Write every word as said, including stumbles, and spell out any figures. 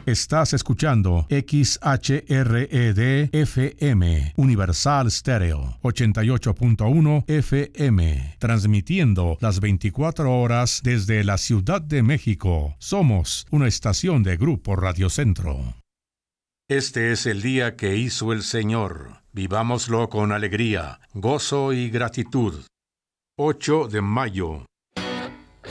Estás escuchando X H R E D F M, Universal Stereo, ochenta y ocho punto uno F M, transmitiendo las veinticuatro horas desde la Ciudad de México. Somos una estación de Grupo Radio Centro. Este es el día que hizo el Señor. Vivámoslo con alegría, gozo y gratitud. ocho de mayo.